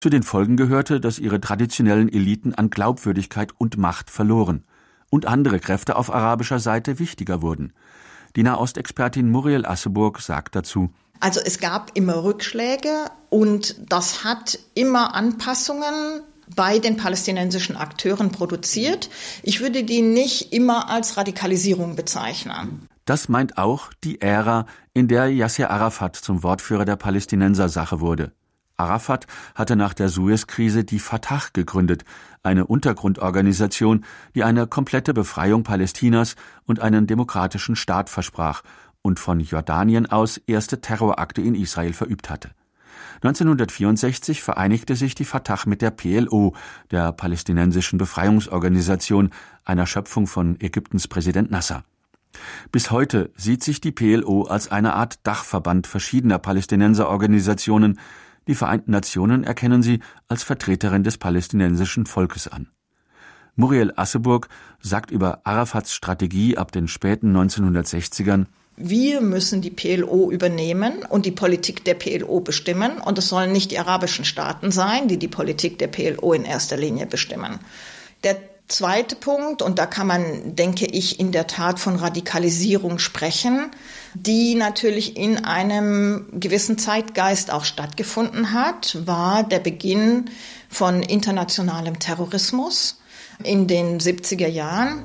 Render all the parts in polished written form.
Zu den Folgen gehörte, dass ihre traditionellen Eliten an Glaubwürdigkeit und Macht verloren und andere Kräfte auf arabischer Seite wichtiger wurden. Die Nahostexpertin Muriel Asseburg sagt dazu: Also es gab immer Rückschläge und das hat immer Anpassungen bei den palästinensischen Akteuren produziert. Ich würde die nicht immer als Radikalisierung bezeichnen. Das meint auch die Ära, in der Yasser Arafat zum Wortführer der Palästinenser-Sache wurde. Arafat hatte nach der Suez-Krise die Fatah gegründet, eine Untergrundorganisation, die eine komplette Befreiung Palästinas und einen demokratischen Staat versprach und von Jordanien aus erste Terrorakte in Israel verübt hatte. 1964 vereinigte sich die Fatah mit der PLO, der palästinensischen Befreiungsorganisation, einer Schöpfung von Ägyptens Präsident Nasser. Bis heute sieht sich die PLO als eine Art Dachverband verschiedener Palästinenserorganisationen. Die Vereinten Nationen erkennen sie als Vertreterin des palästinensischen Volkes an. Muriel Asseburg sagt über Arafats Strategie ab den späten 1960ern: Wir müssen die PLO übernehmen und die Politik der PLO bestimmen. Und es sollen nicht die arabischen Staaten sein, die die Politik der PLO in erster Linie bestimmen. Der zweite Punkt, und da kann man, denke ich, in der Tat von Radikalisierung sprechen, die natürlich in einem gewissen Zeitgeist auch stattgefunden hat, war der Beginn von internationalem Terrorismus in den 70er Jahren.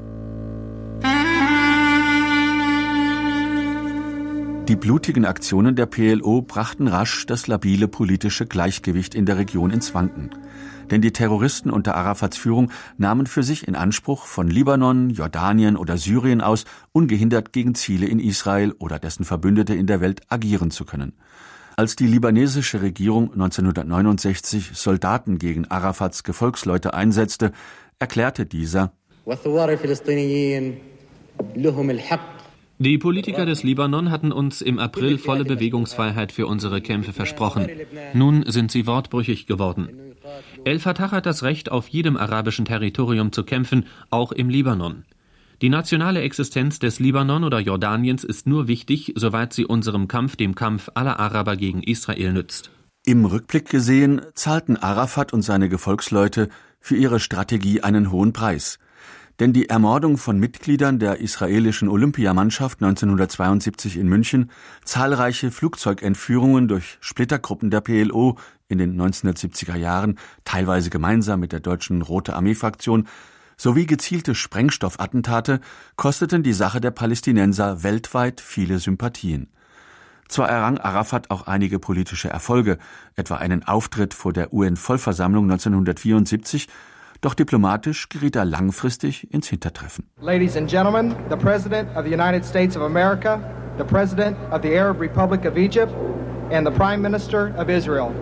Die blutigen Aktionen der PLO brachten rasch das labile politische Gleichgewicht in der Region ins Wanken. Denn die Terroristen unter Arafats Führung nahmen für sich in Anspruch, von Libanon, Jordanien oder Syrien aus ungehindert gegen Ziele in Israel oder dessen Verbündete in der Welt agieren zu können. Als die libanesische Regierung 1969 Soldaten gegen Arafats Gefolgsleute einsetzte, erklärte dieser: Die Politiker des Libanon hatten uns im April volle Bewegungsfreiheit für unsere Kämpfe versprochen. Nun sind sie wortbrüchig geworden. El-Fatah hat das Recht, auf jedem arabischen Territorium zu kämpfen, auch im Libanon. Die nationale Existenz des Libanon oder Jordaniens ist nur wichtig, soweit sie unserem Kampf, dem Kampf aller Araber gegen Israel, nützt. Im Rückblick gesehen zahlten Arafat und seine Gefolgsleute für ihre Strategie einen hohen Preis. Denn die Ermordung von Mitgliedern der israelischen Olympiamannschaft 1972 in München, zahlreiche Flugzeugentführungen durch Splittergruppen der PLO in den 1970er Jahren, teilweise gemeinsam mit der deutschen Rote Armee-Fraktion, sowie gezielte Sprengstoffattentate kosteten die Sache der Palästinenser weltweit viele Sympathien. Zwar errang Arafat auch einige politische Erfolge, etwa einen Auftritt vor der UN-Vollversammlung 1974, doch diplomatisch geriet er langfristig ins Hintertreffen. Ladies and gentlemen, the President of the United States of America, the President of the Arab Republic of Egypt and the Prime Minister of Israel.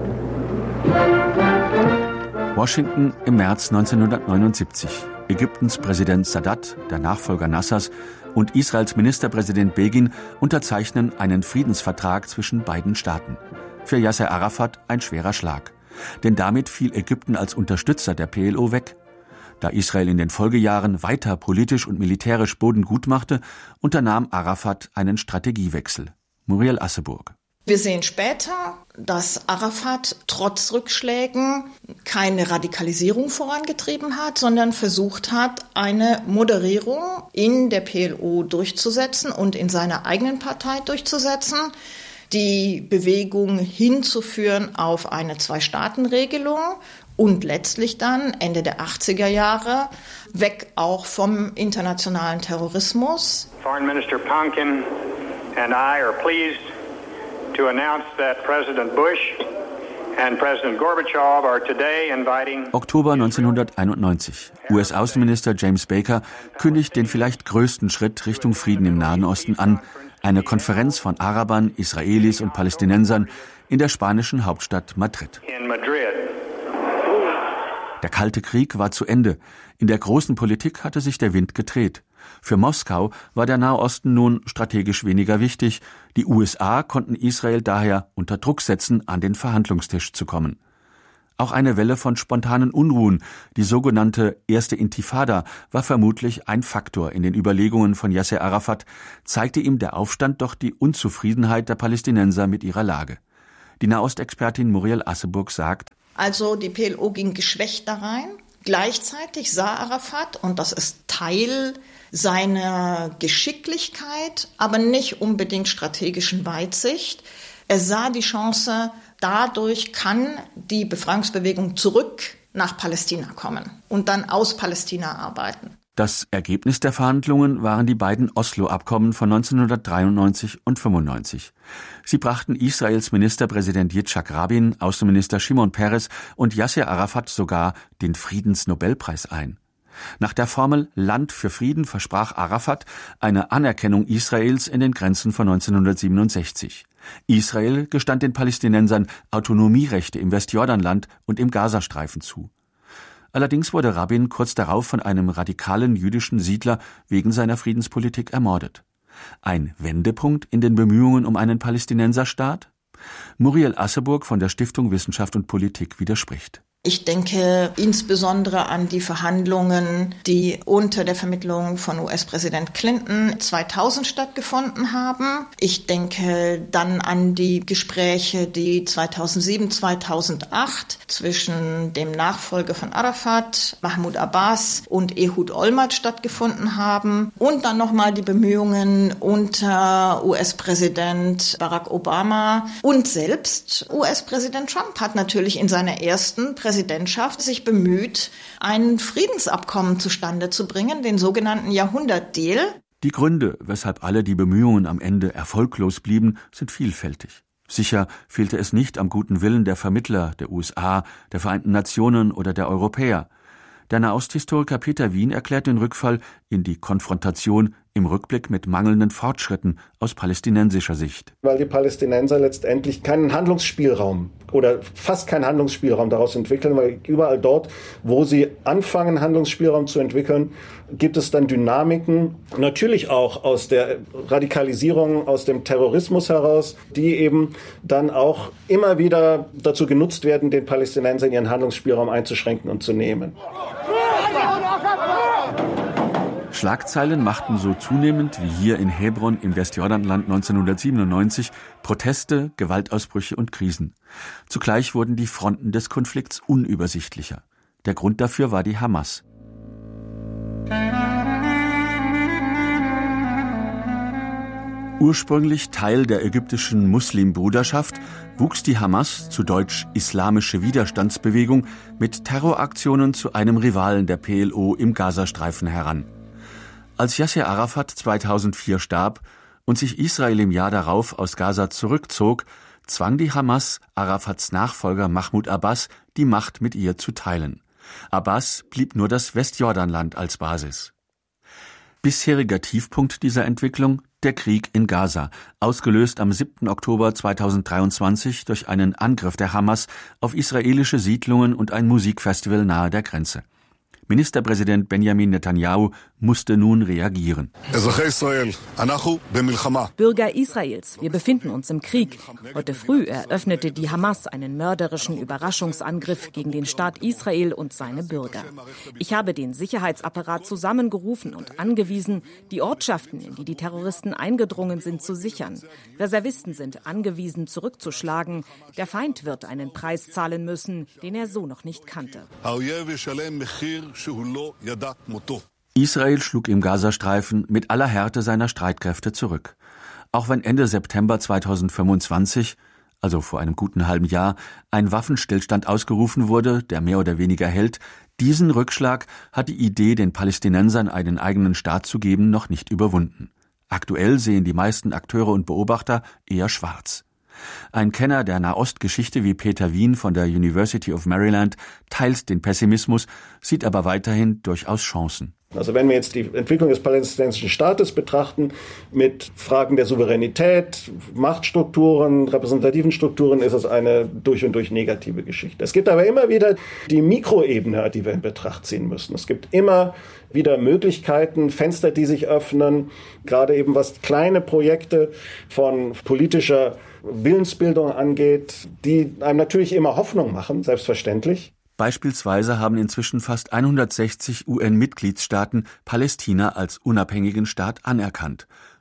Washington im März 1979. Ägyptens Präsident Sadat, der Nachfolger Nassers, und Israels Ministerpräsident Begin unterzeichnen einen Friedensvertrag zwischen beiden Staaten. Für Yasser Arafat ein schwerer Schlag. Denn damit fiel Ägypten als Unterstützer der PLO weg. Da Israel in den Folgejahren weiter politisch und militärisch Boden gut machte, unternahm Arafat einen Strategiewechsel. Muriel Asseburg. Wir sehen später, dass Arafat trotz Rückschlägen keine Radikalisierung vorangetrieben hat, sondern versucht hat, eine Moderierung in der PLO durchzusetzen und in seiner eigenen Partei durchzusetzen, die Bewegung hinzuführen auf eine Zwei-Staaten-Regelung und letztlich dann Ende der 80er Jahre weg auch vom internationalen Terrorismus. Foreign Minister Ponkin and I are pleased to announce that President Bush and President Gorbachev are today inviting Oktober 1991. US-Außenminister James Baker kündigt den vielleicht größten Schritt Richtung Frieden im Nahen Osten an, eine Konferenz von Arabern, Israelis und Palästinensern in der spanischen Hauptstadt Madrid. Der Kalte Krieg war zu Ende. In der großen Politik hatte sich der Wind gedreht. Für Moskau war der Nahe Osten nun strategisch weniger wichtig. Die USA konnten Israel daher unter Druck setzen, an den Verhandlungstisch zu kommen. Auch eine Welle von spontanen Unruhen, die sogenannte erste Intifada, war vermutlich ein Faktor in den Überlegungen von Yasser Arafat, zeigte ihm der Aufstand doch die Unzufriedenheit der Palästinenser mit ihrer Lage. Die Nahostexpertin Muriel Asseburg sagt: Also die PLO ging geschwächt da rein. Gleichzeitig sah Arafat, und das ist Teil seiner Geschicklichkeit, aber nicht unbedingt strategischen Weitsicht, er sah die Chance, dadurch kann die Befreiungsbewegung zurück nach Palästina kommen und dann aus Palästina arbeiten. Das Ergebnis der Verhandlungen waren die beiden Oslo-Abkommen von 1993 und 1995. Sie brachten Israels Ministerpräsident Yitzhak Rabin, Außenminister Shimon Peres und Yasser Arafat sogar den Friedensnobelpreis ein. Nach der Formel Land für Frieden versprach Arafat eine Anerkennung Israels in den Grenzen von 1967. Israel gestand den Palästinensern Autonomierechte im Westjordanland und im Gazastreifen zu. Allerdings wurde Rabin kurz darauf von einem radikalen jüdischen Siedler wegen seiner Friedenspolitik ermordet. Ein Wendepunkt in den Bemühungen um einen Palästinenserstaat? Muriel Asseburg von der Stiftung Wissenschaft und Politik widerspricht. Ich denke insbesondere an die Verhandlungen, die unter der Vermittlung von US-Präsident Clinton 2000 stattgefunden haben. Ich denke dann an die Gespräche, die 2007, 2008 zwischen dem Nachfolger von Arafat, Mahmoud Abbas und Ehud Olmert stattgefunden haben. Und dann nochmal die Bemühungen unter US-Präsident Barack Obama und selbst US-Präsident Trump hat natürlich in seiner ersten Präsidentschaft sich bemüht, ein Friedensabkommen zustande zu bringen, den sogenannten Jahrhundertdeal. Die Gründe, weshalb alle die Bemühungen am Ende erfolglos blieben, sind vielfältig. Sicher fehlte es nicht am guten Willen der Vermittler der USA, der Vereinten Nationen oder der Europäer. Der Nahosthistoriker Peter Wien erklärt den Rückfall in die Konfrontation im Rückblick mit mangelnden Fortschritten aus palästinensischer Sicht. Weil die Palästinenser letztendlich keinen Handlungsspielraum oder fast keinen Handlungsspielraum daraus entwickeln, weil überall dort, wo sie anfangen, Handlungsspielraum zu entwickeln, gibt es dann Dynamiken, natürlich auch aus der Radikalisierung, aus dem Terrorismus heraus, die eben dann auch immer wieder dazu genutzt werden, den Palästinensern ihren Handlungsspielraum einzuschränken und zu nehmen. Schlagzeilen machten so zunehmend wie hier in Hebron im Westjordanland 1997 Proteste, Gewaltausbrüche und Krisen. Zugleich wurden die Fronten des Konflikts unübersichtlicher. Der Grund dafür war die Hamas. Ursprünglich Teil der ägyptischen Muslimbruderschaft wuchs die Hamas, zu Deutsch Islamische Widerstandsbewegung, mit Terroraktionen zu einem Rivalen der PLO im Gazastreifen heran. Als Yasser Arafat 2004 starb und sich Israel im Jahr darauf aus Gaza zurückzog, zwang die Hamas Arafats Nachfolger Mahmoud Abbas, die Macht mit ihr zu teilen. Abbas blieb nur das Westjordanland als Basis. Bisheriger Tiefpunkt dieser Entwicklung: der Krieg in Gaza, ausgelöst am 7. Oktober 2023 durch einen Angriff der Hamas auf israelische Siedlungen und ein Musikfestival nahe der Grenze. Ministerpräsident Benjamin Netanyahu musste nun reagieren. Bürger Israels, wir befinden uns im Krieg. Heute früh eröffnete die Hamas einen mörderischen Überraschungsangriff gegen den Staat Israel und seine Bürger. Ich habe den Sicherheitsapparat zusammengerufen und angewiesen, die Ortschaften, in die die Terroristen eingedrungen sind, zu sichern. Reservisten sind angewiesen, zurückzuschlagen. Der Feind wird einen Preis zahlen müssen, den er so noch nicht kannte. Israel schlug im Gazastreifen mit aller Härte seiner Streitkräfte zurück. Auch wenn Ende September 2025, also vor einem guten halben Jahr, ein Waffenstillstand ausgerufen wurde, der mehr oder weniger hält, diesen Rückschlag hat die Idee, den Palästinensern einen eigenen Staat zu geben, noch nicht überwunden. Aktuell sehen die meisten Akteure und Beobachter eher schwarz. Ein Kenner der Nahostgeschichte wie Peter Wien von der University of Maryland teilt den Pessimismus, sieht aber weiterhin durchaus Chancen. Also wenn wir jetzt die Entwicklung des palästinensischen Staates betrachten, mit Fragen der Souveränität, Machtstrukturen, repräsentativen Strukturen, ist es eine durch und durch negative Geschichte. Es gibt aber immer wieder die Mikroebene, die wir in Betracht ziehen müssen. Es gibt immer wieder Möglichkeiten, Fenster, die sich öffnen, gerade eben was kleine Projekte von politischer Willensbildung angeht, die einem natürlich immer Hoffnung machen, selbstverständlich. Beispielsweise haben inzwischen fast 160 UN-Mitgliedstaaten Palästina als unabhängigen Staat anerkannt.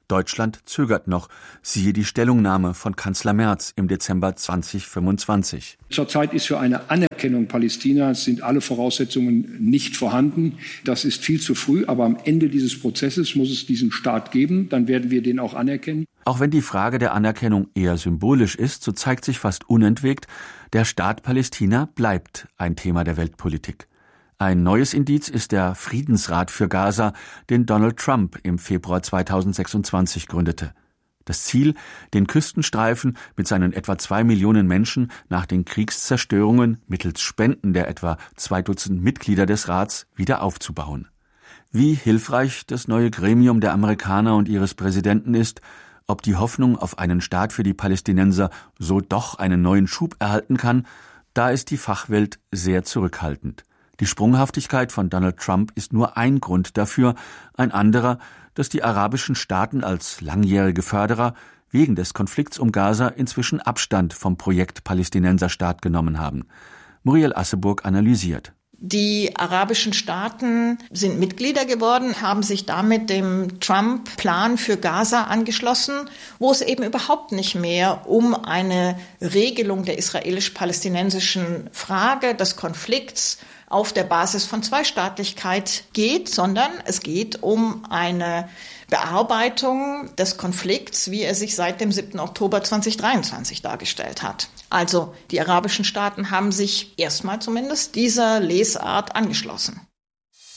Deutschland zögert noch. Siehe die Stellungnahme von Kanzler Merz im Dezember 2025. Zurzeit ist für eine Anerkennung Palästinas sind alle Voraussetzungen nicht vorhanden. Das ist viel zu früh, aber am Ende dieses Prozesses muss es diesen Staat geben. Dann werden wir den auch anerkennen. Auch wenn die Frage der Anerkennung eher symbolisch ist, so zeigt sich fast unentwegt, der Staat Palästina bleibt ein Thema der Weltpolitik. Ein neues Indiz ist der Friedensrat für Gaza, den Donald Trump im Februar 2026 gründete. Das Ziel, den Küstenstreifen mit seinen etwa 2 Millionen Menschen nach den Kriegszerstörungen mittels Spenden der etwa 2 Dutzend Mitglieder des Rats wieder aufzubauen. Wie hilfreich das neue Gremium der Amerikaner und ihres Präsidenten ist, ob die Hoffnung auf einen Staat für die Palästinenser so doch einen neuen Schub erhalten kann, da ist die Fachwelt sehr zurückhaltend. Die Sprunghaftigkeit von Donald Trump ist nur ein Grund dafür, ein anderer, dass die arabischen Staaten als langjährige Förderer wegen des Konflikts um Gaza inzwischen Abstand vom Projekt Palästinenserstaat genommen haben. Muriel Asseburg analysiert. Die arabischen Staaten sind Mitglieder geworden, haben sich damit dem Trump-Plan für Gaza angeschlossen, wo es eben überhaupt nicht mehr um eine Regelung der israelisch-palästinensischen Frage, des Konflikts auf der Basis von Zweistaatlichkeit geht, sondern es geht um eine Bearbeitung des Konflikts, wie er sich seit dem 7. Oktober 2023 dargestellt hat. Also die arabischen Staaten haben sich erstmal zumindest dieser Lesart angeschlossen.